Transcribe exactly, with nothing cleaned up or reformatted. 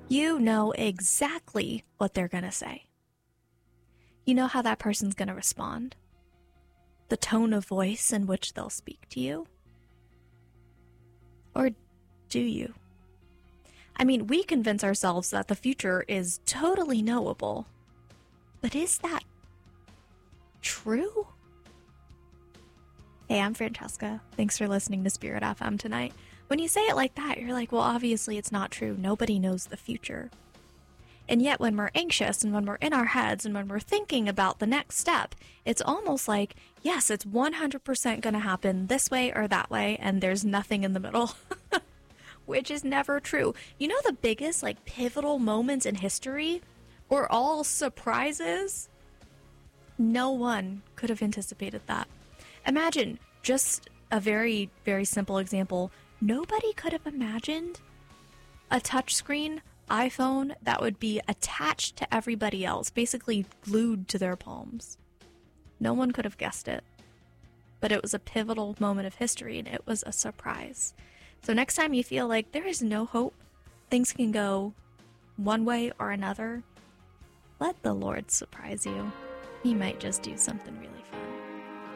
You know exactly what they're going to say. You know how that person's going to respond. The tone of voice in which they'll speak to you. Or do you? I mean, we convince ourselves that the future is totally knowable. But is that true? Hey, I'm Francesca. Thanks for listening to Spirit F M tonight. When you say it like that, you're like, well, obviously it's not true. Nobody knows the future. And yet when we're anxious and when we're in our heads and when we're thinking about the next step, it's almost like, yes, it's one hundred percent going to happen this way or that way, and there's nothing in the middle, which is never true. You know, the biggest, like, pivotal moments in history were all surprises? No one could have anticipated that. Imagine just a very, very simple example. Nobody could have imagined a touchscreen iPhone that would be attached to everybody else, basically glued to their palms. No one could have guessed it. But it was a pivotal moment of history, and it was a surprise. So next time you feel like there is no hope, things can go one way or another, let the Lord surprise you. He might just do something really fun.